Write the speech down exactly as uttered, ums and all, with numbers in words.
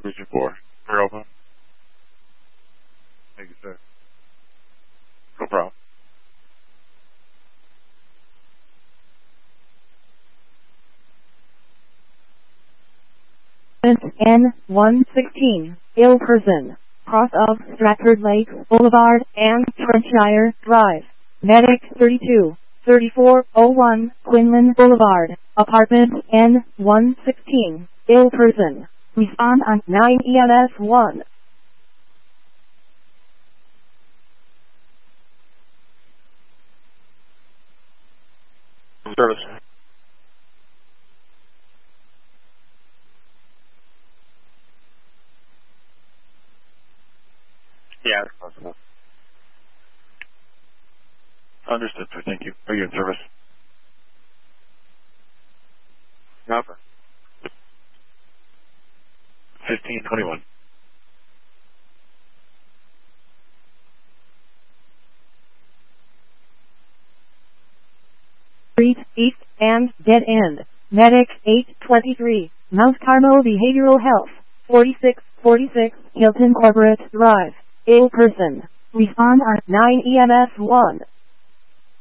Region four. We're open. Thank you, sir. No problem. N one sixteen, ill person, cross of Stratford Lake Boulevard and Trenchshire Drive. Medic thirty-two, thirty-four oh one, Quinlan Boulevard, apartment N one sixteen, ill person. Respond on nine E M S one. Service. Yeah, it's possible. Understood, sir. Thank you. Are you in service? Number. fifteen twenty-one. Street, East, and Dead End. Medic eight twenty-three, Mount Carmel Behavioral Health, forty-six forty-six, Hilton Corporate Drive. Ill person. Respond on nine E M S one.